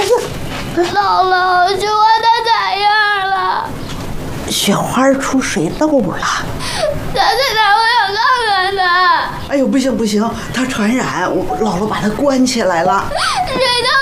孩子， 姥姥，雪花它咋样了？ 雪花出水痘了。 它在哪？我想看看它。 哎呦，不行不行，它传染，姥姥把它关起来了。 谁让